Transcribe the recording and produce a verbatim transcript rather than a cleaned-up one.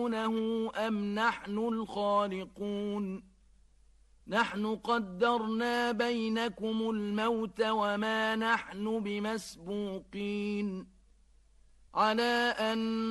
أم نحن الخالقون نحن قدرنا بينكم الموت وما نحن بمسبوقين على أن